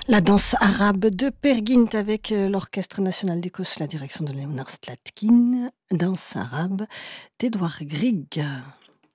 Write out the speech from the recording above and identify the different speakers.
Speaker 1: La danse arabe de Per Gynt avec l'Orchestre national d'Écosse sous la direction de Leonard Slatkin. Danse arabe d'Edward Grieg.